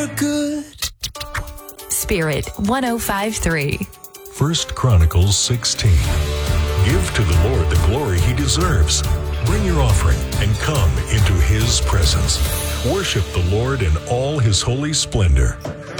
Good. Spirit 105.3. 1 Chronicles 16. Give to the Lord the glory he deserves. Bring your offering and come into his presence. Worship the Lord in all his holy splendor.